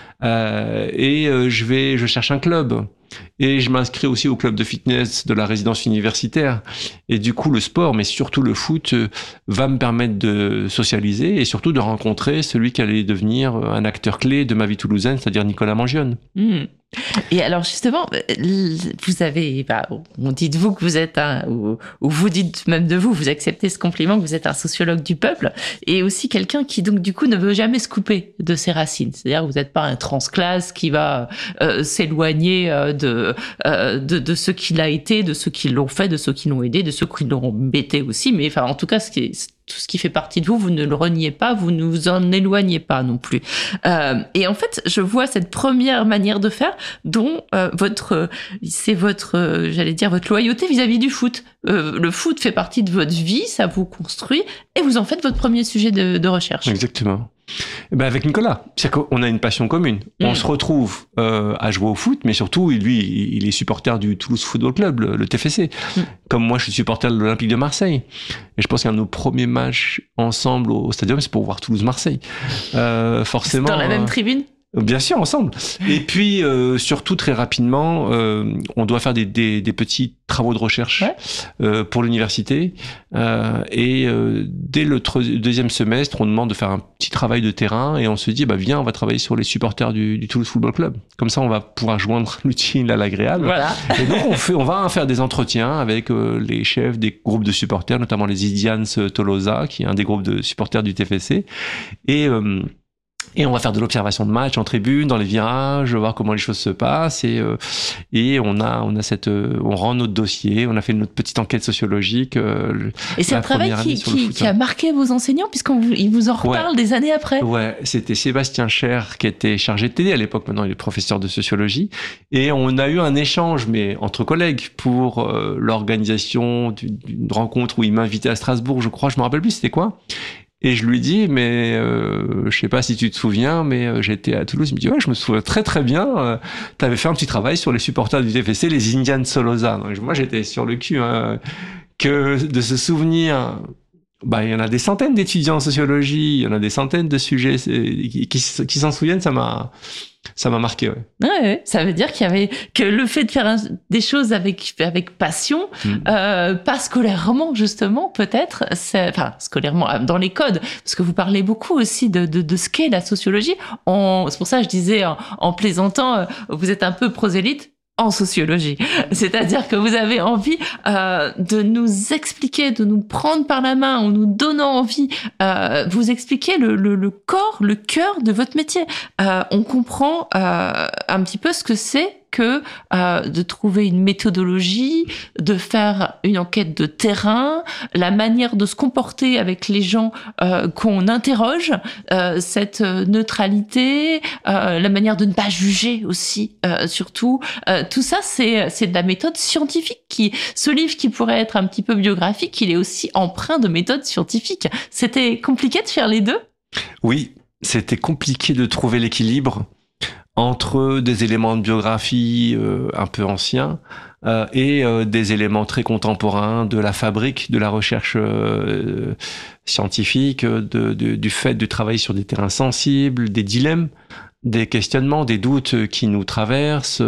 Speaker 2: Euh, et euh, je vais, je cherche un club. Et je m'inscris aussi au club de fitness de la résidence universitaire. Et du coup, le sport, mais surtout le foot, euh, va me permettre de socialiser et surtout de rencontrer celui qui allait devenir un acteur clé de ma vie toulousaine, c'est-à-dire Nicolas Mangione.
Speaker 1: Mm. Et alors justement, euh, vous avez, bah, on dit de vous que vous êtes un, ou, ou vous dites même de vous, vous acceptez ce compliment que vous êtes un sociologue du peuple et aussi quelqu'un qui donc du coup ne veut jamais se couper de ses racines. C'est-à-dire que vous n'êtes pas un transclasse qui va euh, s'éloigner euh, de, euh, de de ce qu'il a été, de ceux qui l'ont fait, de ceux qui l'ont aidé, de ceux qui l'ont embêté aussi. Mais enfin, en tout cas, ce qui est, tout ce qui fait partie de vous, vous ne le reniez pas, vous ne vous en éloignez pas non plus. Euh, et en fait, je vois cette première manière de faire dont euh, votre, c'est votre, euh, j'allais dire, votre loyauté vis-à-vis du foot. Euh, le foot fait partie de votre vie, ça vous construit, et vous en faites votre premier sujet de, de recherche.
Speaker 2: Exactement. Eh ben avec Nicolas, c'est-à-dire qu'on a une passion commune.
Speaker 1: Mm.
Speaker 2: On se retrouve euh, à jouer au foot, mais surtout, lui, il est supporter du Toulouse Football Club, le, le T F C.
Speaker 1: Mm.
Speaker 2: Comme moi, je suis supporter de l'Olympique de Marseille. Et je pense qu'un de nos premiers matchs ensemble au, au stadium, c'est pour voir Toulouse-Marseille. Euh, forcément.
Speaker 1: Dans la même
Speaker 2: euh,
Speaker 1: tribune.
Speaker 2: Bien sûr, ensemble. Et puis, euh, surtout, très rapidement, euh, on doit faire des, des, des petits travaux de recherche
Speaker 1: Ouais.
Speaker 2: euh, pour l'université. Euh, et euh, dès le tre- deuxième semestre, on demande de faire un petit travail de terrain et on se dit, bah viens, on va travailler sur les supporters du, du Toulouse Football Club. Comme ça, on va pouvoir joindre l'utile à l'agréable.
Speaker 1: Voilà.
Speaker 2: Et donc, on, fait, on va faire des entretiens avec euh, les chefs des groupes de supporters, notamment les Indians Tolosa, qui est un des groupes de supporters du T F C. Et... Euh, Et on va faire de l'observation de match en tribune, dans les virages, voir comment les choses se passent. Et, euh, et on a, on a cette, euh, on rend notre dossier, on a fait notre petite enquête sociologique. Euh,
Speaker 1: Et c'est
Speaker 2: la
Speaker 1: un travail
Speaker 2: première
Speaker 1: qui,
Speaker 2: année sur le
Speaker 1: qui,
Speaker 2: foot,
Speaker 1: qui a
Speaker 2: hein.
Speaker 1: marqué vos enseignants, puisqu'ils vous en reparlent des années après.
Speaker 2: Ouais, c'était Sébastien Cher qui était chargé de T D à l'époque. Maintenant, il est professeur de sociologie. Et on a eu un échange, mais entre collègues, pour euh, l'organisation d'une, d'une rencontre où il m'invitait à Strasbourg, je crois. Je me rappelle plus c'était quoi. Et je lui dis, mais euh, je sais pas si tu te souviens, mais euh, j'étais à Toulouse. Il me dit, ouais, je me souviens très très bien. Euh, tu avais fait un petit travail sur les supporters du T F C, les Indians Tolosa. Donc moi, j'étais sur le cul, hein, que de se souvenir Bah, il y en a des centaines d'étudiants en sociologie, il y en a des centaines de sujets qui, qui, qui s'en souviennent, ça m'a, ça m'a marqué. Ouais.
Speaker 1: Ouais, ouais. Ça veut dire qu'il y avait que le fait de faire un, des choses avec avec passion, mmh. euh, pas scolairement justement peut-être, c'est, enfin scolairement dans les codes, parce que vous parlez beaucoup aussi de de, de ce qu'est la sociologie. On, c'est pour ça que je disais en, en plaisantant, vous êtes un peu prosélyte en sociologie. C'est-à-dire que vous avez envie euh, de nous expliquer, de nous prendre par la main en nous donnant envie, euh, vous expliquer le, le, le corps, le cœur de votre métier. Euh, on comprend euh, un petit peu ce que c'est que euh, de trouver une méthodologie, de faire une enquête de terrain, la manière de se comporter avec les gens euh, qu'on interroge, euh, cette neutralité, euh, la manière de ne pas juger aussi, euh, surtout. Euh, tout ça, c'est, c'est de la méthode scientifique. Qui, ce livre qui pourrait être un petit peu biographique, il est aussi empreint de méthode scientifique. C'était compliqué de faire les deux ?
Speaker 2: Oui, c'était compliqué de trouver l'équilibre entre des éléments de biographie euh, un peu anciens euh, et euh, des éléments très contemporains de la fabrique, de la recherche euh, scientifique, de, de, du fait de travailler sur des terrains sensibles, des dilemmes, des questionnements, des doutes qui nous traversent,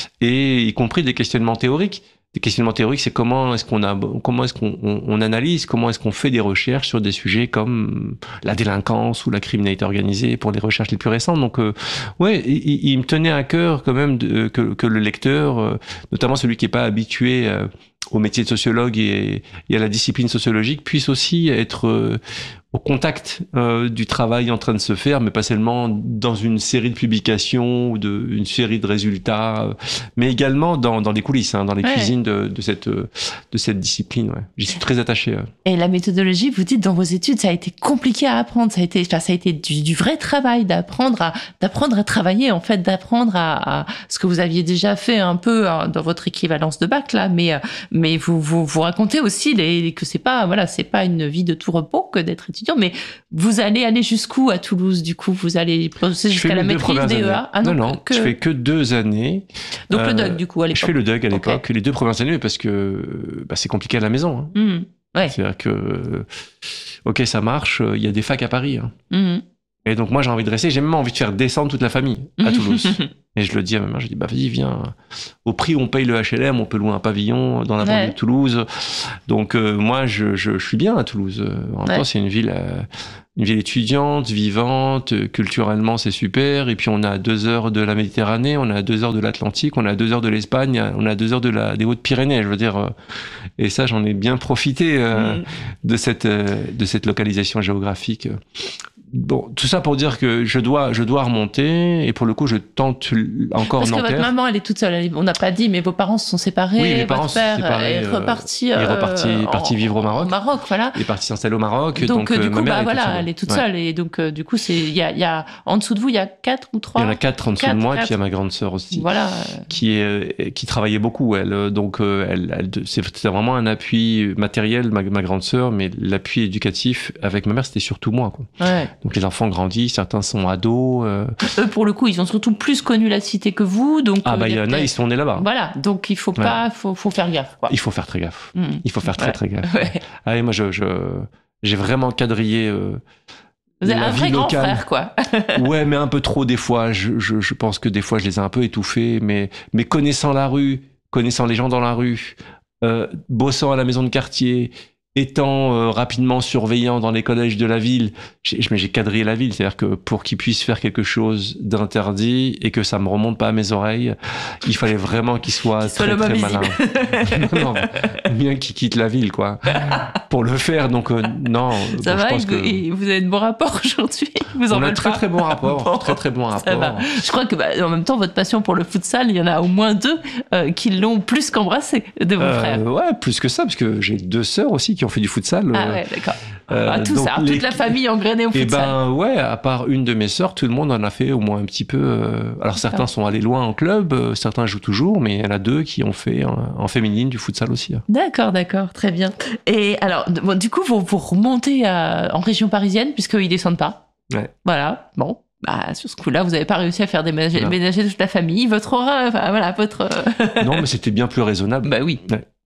Speaker 2: et y compris des questionnements théoriques. Des questionnements théoriques, c'est comment est-ce qu'on a, comment est-ce qu'on on, on analyse, comment est-ce qu'on fait des recherches sur des sujets comme la délinquance ou la criminalité organisée pour les recherches les plus récentes. Donc, euh, ouais, il, il me tenait à cœur quand même de, que, que le lecteur, euh, notamment celui qui est pas habitué euh, au métier de sociologue et, et à la discipline sociologique, puisse aussi être euh, au contact euh, du travail en train de se faire, mais pas seulement dans une série de publications ou de, une série de résultats, euh, mais également dans, dans les coulisses, hein, dans les ouais. cuisines de, de, cette, de cette discipline. Ouais. J'y suis très attaché. Ouais.
Speaker 1: Et la méthodologie, vous dites dans vos études, ça a été compliqué à apprendre, ça a été, enfin, ça a été du, du vrai travail, d'apprendre à, d'apprendre à travailler, en fait, d'apprendre à, à ce que vous aviez déjà fait un peu hein, dans votre équivalence de bac, là, mais, mais vous, vous, vous racontez aussi les, que c'est pas, voilà, c'est pas une vie de tout repos que d'être étudiant. Mais vous allez aller jusqu'où à Toulouse, du coup? Vous allez passer jusqu'à la maîtrise D E A?
Speaker 2: Ah non, non, non que... je fais que deux années.
Speaker 1: Donc euh, le D U G, du coup, à l'époque.
Speaker 2: Je fais le D U G à l'époque, okay. Les deux premières années, parce que bah, c'est compliqué à la maison. Hein.
Speaker 1: Mmh. Ouais.
Speaker 2: C'est-à-dire que, ok, ça marche, il y a des facs à Paris. Hein.
Speaker 1: Mmh.
Speaker 2: Et donc moi, j'ai envie de rester, j'ai même envie de faire descendre toute la famille à Toulouse. Et je le dis à ma mère, je dis, bah vas-y, viens. Au prix où on paye le H L M, on peut louer un pavillon dans la banlieue ouais. de Toulouse. Donc euh, moi, je, je, je suis bien à Toulouse. En même ouais. temps, c'est une ville, euh, une ville étudiante, vivante, culturellement, c'est super. Et puis on a à deux heures de la Méditerranée, on a à deux heures de l'Atlantique, on a à deux heures de l'Espagne, on a à deux heures de la, des Hautes-Pyrénées, je veux dire. Euh, et ça, j'en ai bien profité euh, mmh. de, cette, euh, de cette localisation géographique. Bon, tout ça pour dire que je dois, je dois remonter, et pour le coup, je tente encore
Speaker 1: Parce
Speaker 2: Nanterre.
Speaker 1: Parce que votre maman, elle est toute seule. On n'a pas dit, mais vos parents se sont séparés.
Speaker 2: Oui, mes parents
Speaker 1: votre
Speaker 2: se
Speaker 1: père
Speaker 2: sont séparés.
Speaker 1: est reparti.
Speaker 2: Euh, est reparti,
Speaker 1: euh,
Speaker 2: parti
Speaker 1: en,
Speaker 2: vivre au Maroc.
Speaker 1: Au Maroc, voilà.
Speaker 2: Il est parti s'installer au Maroc.
Speaker 1: Donc,
Speaker 2: donc
Speaker 1: du
Speaker 2: euh,
Speaker 1: coup,
Speaker 2: ma mère
Speaker 1: bah
Speaker 2: est
Speaker 1: voilà,
Speaker 2: toute seule.
Speaker 1: elle est toute
Speaker 2: ouais.
Speaker 1: seule. Et donc, euh, du coup, c'est, il y a, il y a, en dessous de vous, il y a quatre ou trois.
Speaker 2: Il y en a quatre en dessous
Speaker 1: quatre,
Speaker 2: de moi,
Speaker 1: quatre.
Speaker 2: et puis il y a ma grande sœur aussi.
Speaker 1: Voilà.
Speaker 2: Qui est, qui travaillait beaucoup, elle. Donc, elle, elle, c'était vraiment un appui matériel, ma, ma grande sœur, mais l'appui éducatif avec ma mère, c'était surtout moi, quoi.
Speaker 1: Ouais.
Speaker 2: Donc, les enfants grandissent, certains sont ados. Euh...
Speaker 1: Eux, pour le coup, ils ont surtout plus connu la cité que vous, donc.
Speaker 2: Ah, bah, il y, y en a, ils sont nés là-bas.
Speaker 1: Voilà. Donc, il faut pas, ouais. faut, faut faire gaffe, quoi.
Speaker 2: Il faut faire très gaffe.
Speaker 1: Mmh.
Speaker 2: Il faut faire très,
Speaker 1: ouais.
Speaker 2: très gaffe.
Speaker 1: Ouais.
Speaker 2: Ah, et moi, je, je, j'ai vraiment quadrillé, euh,
Speaker 1: Vous êtes un vrai grand frère, quoi.
Speaker 2: Ouais, mais un peu trop des fois. Je, je, je pense que des fois, je les ai un peu étouffés, mais, mais connaissant la rue, connaissant les gens dans la rue, euh, bossant à la maison de quartier, étant euh, rapidement surveillant dans les collèges de la ville, j'ai, j'ai quadrillé la ville, c'est-à-dire que pour qu'ils puissent faire quelque chose d'interdit et que ça me remonte pas à mes oreilles, il fallait vraiment qu'ils soient
Speaker 1: qu'il soit
Speaker 2: très très malins. non, non, bien qu'ils quittent la ville, quoi, pour le faire. Donc euh, non.
Speaker 1: Ça
Speaker 2: bon,
Speaker 1: va,
Speaker 2: je pense
Speaker 1: vous,
Speaker 2: que...
Speaker 1: vous avez de bons rapports aujourd'hui. Vous en
Speaker 2: On a
Speaker 1: veulent
Speaker 2: très
Speaker 1: pas.
Speaker 2: très bon rapport, bon, très très bon rapport.
Speaker 1: Je crois que bah, en même temps, votre passion pour le futsal, il y en a au moins deux euh, qui l'ont plus qu'embrassé de vos
Speaker 2: euh,
Speaker 1: frères.
Speaker 2: Ouais, plus que ça, parce que j'ai deux sœurs aussi qui ont fait du futsal.
Speaker 1: Ah ouais, d'accord.
Speaker 2: Euh,
Speaker 1: ah, tout ça, les... toute la famille engrainée au
Speaker 2: et
Speaker 1: futsal.
Speaker 2: Et ben ouais, à part une de mes sœurs, tout le monde en a fait au moins un petit peu. Euh... Alors certains sont allés loin en club, euh, certains jouent toujours, mais il y en a deux qui ont fait en, en féminine du futsal aussi. Hein.
Speaker 1: D'accord, d'accord, très bien. Et alors, bon, du coup, vous, vous remontez à, en région parisienne puisqu'ils descendent pas.
Speaker 2: Ouais.
Speaker 1: Voilà, bon. Bah, sur ce coup-là, vous n'avez pas réussi à faire déménager, déménager toute la famille, votre aura, enfin voilà, votre.
Speaker 2: Non, mais c'était bien plus raisonnable.
Speaker 1: Bah oui.
Speaker 2: Ouais.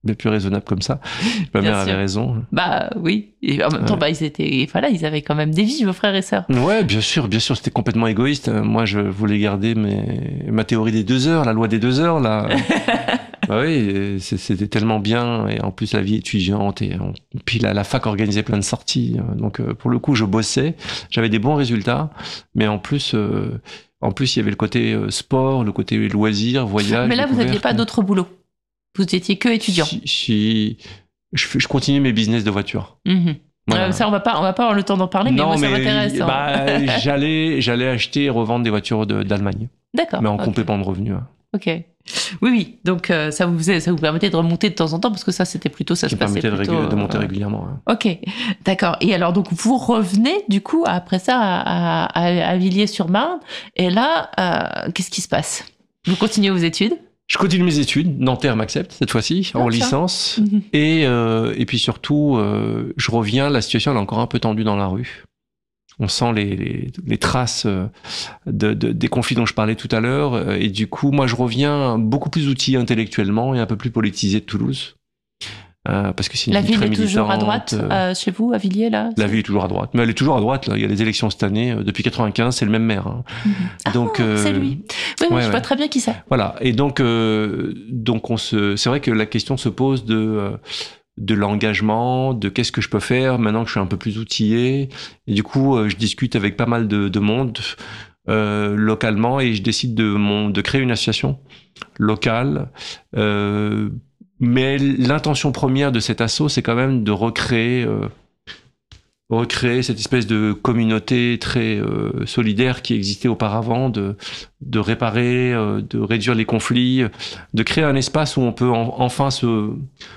Speaker 2: bien plus raisonnable comme ça. Ma
Speaker 1: Bien
Speaker 2: mère
Speaker 1: sûr.
Speaker 2: avait raison.
Speaker 1: Bah oui. Et en même temps,
Speaker 2: Ouais.
Speaker 1: bah, ils étaient, voilà, ils avaient quand même des vies, vos frères et sœurs.
Speaker 2: Ouais, bien sûr, bien sûr, c'était complètement égoïste. Moi, je voulais garder mes... ma théorie des deux heures, la loi des deux heures, là. Bah oui, c'est- c'était tellement bien. Et en plus, la vie étudiante. Et on- puis la, la fac organisait plein de sorties. Donc, euh, pour le coup, je bossais. J'avais des bons résultats. Mais en plus, euh, en plus, il y avait le côté euh, sport, le côté loisir, voyage.
Speaker 1: Mais là, vous n'aviez
Speaker 2: découverte.
Speaker 1: pas d'autre boulot. Vous étiez que étudiant.
Speaker 2: Si, si- je, fais- je continue mes business de voiture.
Speaker 1: Mhm.
Speaker 2: Voilà.
Speaker 1: Euh, ça, on va pas, on va pas avoir le temps d'en parler, mais moi, ça m'intéresse. hein.
Speaker 2: bah, j'allais, j'allais acheter et revendre des voitures de- d'Allemagne,
Speaker 1: D'accord.
Speaker 2: mais en
Speaker 1: ok.
Speaker 2: complément de revenus. Hein,
Speaker 1: Ok. Oui, oui. Donc, euh, ça vous faisait, ça vous permettait de remonter de temps en temps, parce que ça, c'était plutôt, ça
Speaker 2: qui
Speaker 1: se
Speaker 2: me
Speaker 1: passait
Speaker 2: permettait de,
Speaker 1: plutôt.
Speaker 2: régul- de monter
Speaker 1: euh,
Speaker 2: régulièrement. Hein.
Speaker 1: Ok, d'accord. Et alors, donc, vous revenez, du coup, après ça, à, à, à Villiers-sur-Marne. Et là, euh, qu'est-ce qui se passe? Vous continuez vos études?
Speaker 2: Je continue mes études. Nanterre m'accepte cette fois-ci en
Speaker 1: Ah, tiens.
Speaker 2: licence.
Speaker 1: Mhm.
Speaker 2: Et, euh, et puis surtout, euh, je reviens. La situation elle est encore un peu tendue dans la rue. On sent les, les, les traces euh, de, de, des conflits dont je parlais tout à l'heure. euh, Et du coup, moi, je reviens beaucoup plus outillé intellectuellement et un peu plus politisé de Toulouse. Euh, parce que c'est une
Speaker 1: La
Speaker 2: ville
Speaker 1: ville
Speaker 2: très
Speaker 1: est toujours à
Speaker 2: militante,
Speaker 1: droite,
Speaker 2: euh,
Speaker 1: euh, chez vous, à Villiers, là?
Speaker 2: La ville est toujours à droite. Mais elle est toujours à droite. Là. Il y a les élections cette année. euh, Depuis quatre-vingt-quinze, c'est le même maire. Hein.
Speaker 1: Ah,
Speaker 2: Donc, euh,
Speaker 1: c'est lui. Oui, oui,
Speaker 2: ouais,
Speaker 1: je vois
Speaker 2: ouais.
Speaker 1: très bien qui c'est.
Speaker 2: Voilà. Et donc, euh, donc on se, c'est vrai que la question se pose de, euh, de l'engagement, de qu'est-ce que je peux faire maintenant que je suis un peu plus outillé. Et du coup, euh, je discute avec pas mal de, de monde euh, localement et je décide de, mon, de créer une association locale. Euh, mais l'intention première de cet assaut, c'est quand même de recréer, euh, recréer cette espèce de communauté très euh, solidaire qui existait auparavant, de, de réparer, euh, de réduire les conflits, de créer un espace où on peut en- enfin se,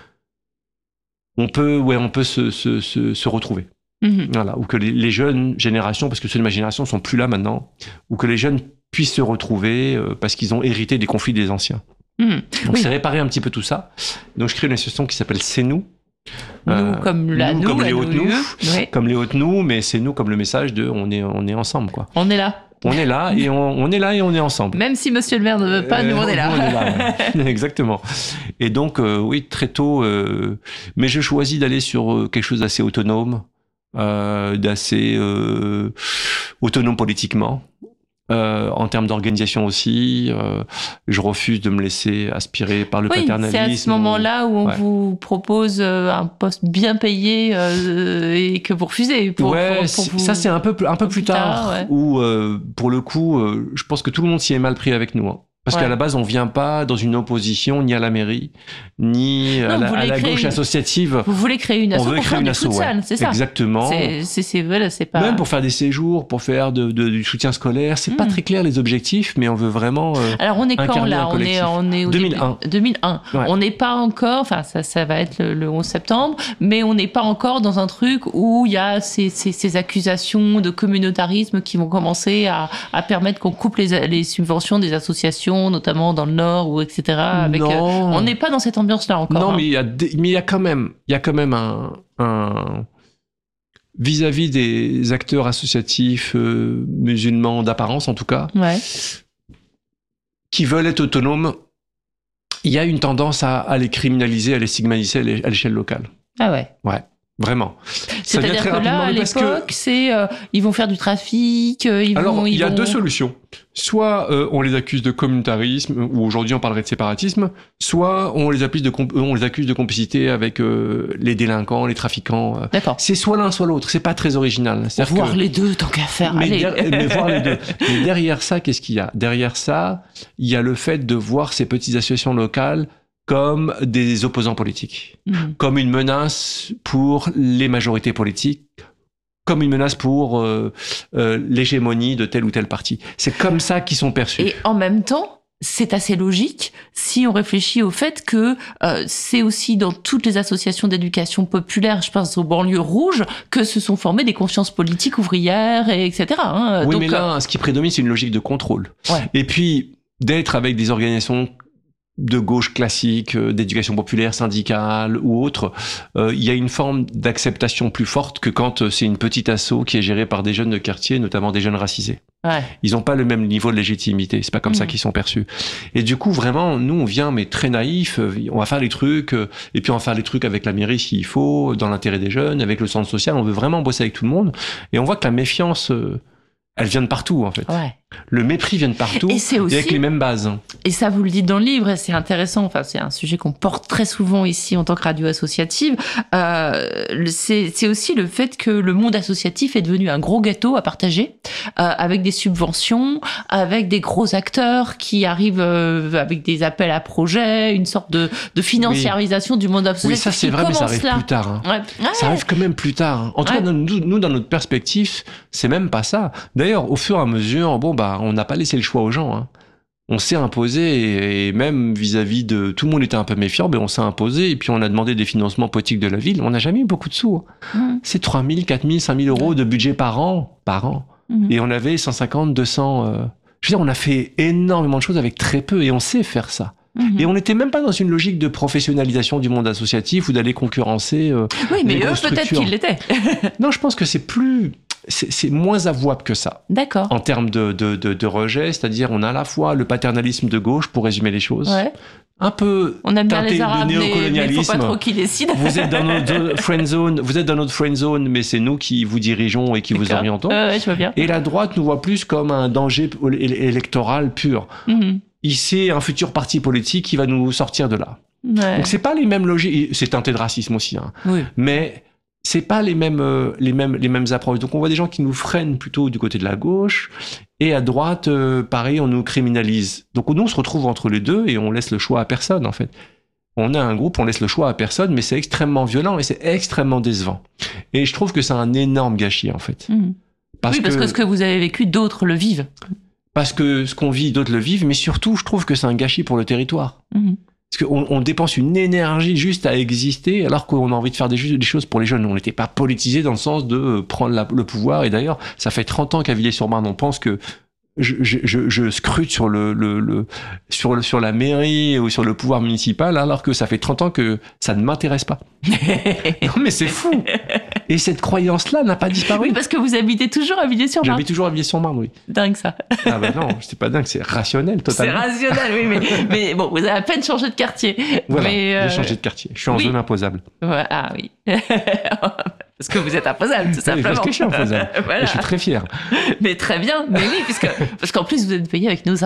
Speaker 2: on peut, ouais, on peut se, se, se, se retrouver.
Speaker 1: Mhm.
Speaker 2: Voilà, ou que les, les jeunes générations, parce que ceux de ma génération sont plus là maintenant, ou que les jeunes puissent se retrouver euh, parce qu'ils ont hérité des conflits des anciens.
Speaker 1: Mhm.
Speaker 2: Donc
Speaker 1: Oui.
Speaker 2: c'est réparer un petit peu tout ça. Donc je crée une association qui s'appelle C'est nous.
Speaker 1: Nous,
Speaker 2: Euh,
Speaker 1: comme la
Speaker 2: nous,
Speaker 1: nous,
Speaker 2: comme
Speaker 1: la
Speaker 2: les hautes
Speaker 1: nous,
Speaker 2: nous.
Speaker 1: oui.
Speaker 2: Comme les hautes nous, mais c'est nous comme le message de on est, on est ensemble, quoi.
Speaker 1: On est là.
Speaker 2: On est là et on, on est là et on est ensemble.
Speaker 1: Même si monsieur le maire ne veut pas, nous,
Speaker 2: Euh,
Speaker 1: on est là.
Speaker 2: nous, on est là, ouais. Exactement. Et donc, euh, oui, très tôt, euh, mais je choisis d'aller sur euh, quelque chose d'assez autonome, euh, d'assez euh, autonome politiquement. Euh, en termes d'organisation aussi, euh, je refuse de me laisser aspirer par le
Speaker 1: Oui,
Speaker 2: paternalisme.
Speaker 1: c'est à ce moment-là où on
Speaker 2: Ouais.
Speaker 1: vous propose euh, un poste bien payé euh, et que vous refusez. Pour,
Speaker 2: ouais,
Speaker 1: pour- pour
Speaker 2: c'est-
Speaker 1: vous-
Speaker 2: ça c'est un peu plus- un peu plus
Speaker 1: plus tard,
Speaker 2: tard,
Speaker 1: ouais.
Speaker 2: où euh, pour le coup, euh, je pense que tout le monde s'y est mal pris avec nous. Hein. Parce
Speaker 1: Ouais.
Speaker 2: qu'à la base, on vient pas dans une opposition ni à la mairie, ni à
Speaker 1: Non,
Speaker 2: la,
Speaker 1: vous
Speaker 2: à
Speaker 1: voulez
Speaker 2: la
Speaker 1: créer
Speaker 2: gauche
Speaker 1: une-
Speaker 2: associative.
Speaker 1: Vous voulez créer une
Speaker 2: On
Speaker 1: asso
Speaker 2: veut
Speaker 1: pour
Speaker 2: créer
Speaker 1: faire
Speaker 2: une
Speaker 1: du
Speaker 2: asso,
Speaker 1: futsal,
Speaker 2: ouais.
Speaker 1: c'est ça.
Speaker 2: Exactement.
Speaker 1: C'est, c'est, c'est, voilà, c'est pas.
Speaker 2: Même pour faire des séjours, pour faire de, de- du soutien scolaire, c'est pas
Speaker 1: Mm.
Speaker 2: très clair les objectifs, mais on veut vraiment. euh,
Speaker 1: Alors on est quand
Speaker 2: incarner un
Speaker 1: là on est,
Speaker 2: collectif.
Speaker 1: on est au
Speaker 2: deux mille un.
Speaker 1: début- deux mille un.
Speaker 2: Ouais.
Speaker 1: On n'est pas encore, enfin ça, ça va être le, le onze septembre, mais on n'est pas encore dans un truc où il y a ces, ces, ces accusations de communautarisme qui vont commencer à, à permettre qu'on coupe les, les subventions des associations, notamment dans le Nord ou et cetera. Avec,
Speaker 2: non.
Speaker 1: euh, on n'est pas dans cette ambiance-là encore.
Speaker 2: Non,
Speaker 1: hein.
Speaker 2: mais il y a, des- mais il y a quand même, il y a quand même un, un- vis-à-vis des acteurs associatifs euh, musulmans d'apparence en tout cas,
Speaker 1: Ouais.
Speaker 2: qui veulent être autonomes, il y a une tendance à, à les criminaliser, à les stigmatiser à l'é- à l'échelle locale.
Speaker 1: Ah ouais.
Speaker 2: Ouais, vraiment. Ça vient
Speaker 1: C'est-à-dire
Speaker 2: très
Speaker 1: que là,
Speaker 2: rapidement,
Speaker 1: à
Speaker 2: mais parce que-
Speaker 1: l'époque, c'est euh, ils vont faire du trafic, euh, ils
Speaker 2: Alors,
Speaker 1: vont.
Speaker 2: il
Speaker 1: ils
Speaker 2: y a
Speaker 1: vont-
Speaker 2: deux solutions. Soit euh, on les accuse de communautarisme, ou aujourd'hui on parlerait de séparatisme, soit on les accuse de, comp- on les accuse de complicité avec euh, les délinquants, les trafiquants. euh.
Speaker 1: D'accord.
Speaker 2: C'est soit l'un, soit l'autre. C'est pas très original. C'est-à-dire
Speaker 1: Voir
Speaker 2: que-
Speaker 1: les deux tant qu'à faire.
Speaker 2: mais,
Speaker 1: allez.
Speaker 2: der- mais voir les deux. Mais derrière ça, qu'est-ce qu'il y a? Derrière ça, il y a le fait de voir ces petites associations locales comme des opposants politiques,
Speaker 1: Mhm.
Speaker 2: comme une menace pour les majorités politiques, comme une menace pour euh, euh, l'hégémonie de tel ou tel parti. C'est comme ça qu'ils sont perçus.
Speaker 1: Et en même temps, c'est assez logique si on réfléchit au fait que euh, c'est aussi dans toutes les associations d'éducation populaire, je pense aux banlieues rouges, que se sont formées des consciences politiques ouvrières, et etc. hein.
Speaker 2: Oui,
Speaker 1: Donc,
Speaker 2: mais là, ce qui prédomine, c'est une logique de contrôle.
Speaker 1: Ouais.
Speaker 2: Et puis, d'être avec des organisations de gauche classique, euh, d'éducation populaire, syndicale ou autre, euh, il y a une forme d'acceptation plus forte que quand euh, c'est une petite asso qui est gérée par des jeunes de quartier, notamment des jeunes racisés.
Speaker 1: Ouais.
Speaker 2: Ils n'ont pas le même niveau de légitimité, c'est pas comme mmh. ça qu'ils sont perçus. Et du coup, vraiment, nous, on vient, mais très naïf, euh, on va faire les trucs, euh, et puis on va faire les trucs avec la mairie s'il faut, dans l'intérêt des jeunes, avec le centre social, on veut vraiment bosser avec tout le monde. Et on voit que la méfiance, euh, elle vient de partout, en fait.
Speaker 1: Ouais.
Speaker 2: Le mépris vient de partout,
Speaker 1: et, c'est aussi,
Speaker 2: et avec les mêmes bases.
Speaker 1: Et ça, vous le dites dans le livre, et c'est intéressant, enfin, c'est un sujet qu'on porte très souvent ici en tant que radio associative, euh, c'est, c'est aussi le fait que le monde associatif est devenu un gros gâteau à partager, euh, avec des subventions, avec des gros acteurs qui arrivent euh, avec des appels à projets, une sorte de, de financiarisation oui. du monde associatif.
Speaker 2: Oui, ça c'est vrai, mais ça arrive
Speaker 1: là.
Speaker 2: plus tard. Hein. Ouais. Ouais. Ça arrive quand même plus tard. Hein. En tout ouais. cas, nous, nous, dans notre perspective, c'est même pas ça. D'ailleurs, au fur et à mesure, bon, bah, on n'a pas laissé le choix aux gens. Hein. On s'est imposé, et, et même vis-à-vis de... Tout le monde était un peu méfiant, mais on s'est imposé, et puis on a demandé des financements politiques de la ville. On n'a jamais eu beaucoup de sous. Hein. Mmh. C'est trois mille, quatre mille, cinq mille euros de budget par an. Par an. Mmh. Et on avait cent cinquante, deux cents... Euh... Je veux dire, on a fait énormément de choses avec très peu, et on sait faire ça. Mmh. Et on n'était même pas dans une logique de professionnalisation du monde associatif ou d'aller concurrencer. Euh,
Speaker 1: oui, mais eux, peut-être qu'ils l'étaient.
Speaker 2: Non, je pense que c'est plus... C'est, c'est moins avouable que ça.
Speaker 1: D'accord.
Speaker 2: En termes de, de, de, de rejet, c'est-à-dire on a à la fois le paternalisme de gauche, pour résumer les choses,
Speaker 1: ouais.
Speaker 2: un peu
Speaker 1: on aime bien les Arabes,
Speaker 2: de néocolonialisme.
Speaker 1: Mais il faut pas trop qu'ils décident.
Speaker 2: Vous êtes dans notre friend zone, vous êtes dans notre friend zone, mais c'est nous qui vous dirigeons et qui D'accord. vous orientons.
Speaker 1: Euh, ouais, je vois bien.
Speaker 2: Et la droite nous voit plus comme un danger électoral pur. Mm-hmm. Ici, un futur parti politique qui va nous sortir de là. Ouais. Donc c'est pas les mêmes logiques. C'est teinté de racisme aussi, hein. Oui. Mais c'est pas les mêmes, euh, les mêmes, les mêmes approches. Donc on voit des gens qui nous freinent plutôt du côté de la gauche, et à droite, euh, pareil, on nous criminalise. Donc nous, on se retrouve entre les deux et on laisse le choix à personne, en fait. On a un groupe, on laisse le choix à personne, mais c'est extrêmement violent et c'est extrêmement décevant. Et je trouve que c'est un énorme gâchis, en fait. Mmh.
Speaker 1: Parce oui, parce que, que ce que vous avez vécu, d'autres le vivent.
Speaker 2: Parce que ce qu'on vit, d'autres le vivent, mais surtout, je trouve que c'est un gâchis pour le territoire. Mmh. Parce qu'on on dépense une énergie juste à exister, alors qu'on a envie de faire des, des choses pour les jeunes. On n'était pas politisé dans le sens de prendre la, le pouvoir. Et d'ailleurs, ça fait trente ans qu'à Villiers-sur-Marne, on pense que je, je, je, je scrute sur, le, le, le, sur, le, sur la mairie ou sur le pouvoir municipal, alors que ça fait trente ans que ça ne m'intéresse pas. Non, mais c'est fou. Et cette croyance-là n'a pas disparu.
Speaker 1: Oui, parce que vous habitez toujours à Villiers-sur-Marne.
Speaker 2: J'habite toujours à Villiers-sur-Marne, oui.
Speaker 1: Dingue, ça.
Speaker 2: Ah ben non, c'est pas dingue, c'est rationnel, totalement.
Speaker 1: C'est rationnel, oui, mais, mais bon, vous avez à peine changé de quartier.
Speaker 2: Voilà,
Speaker 1: mais
Speaker 2: euh... j'ai changé de quartier. Je suis en oui. zone imposable.
Speaker 1: Ouais, ah oui. Parce que vous êtes imposable, tout simplement.
Speaker 2: Oui, parce que je suis imposable. Voilà. Et je suis très fier.
Speaker 1: Mais très bien, mais oui, puisque, parce qu'en plus, vous êtes payé avec nos